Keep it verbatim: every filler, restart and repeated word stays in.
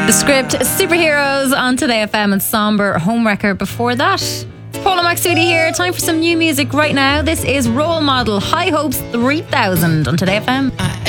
The Script, Superheroes on Today F M, and Somber Homewrecker before that. It's Paula McSweety here. Time for some new music right now. This is Role Model, High Hopes three thousand on Today F M.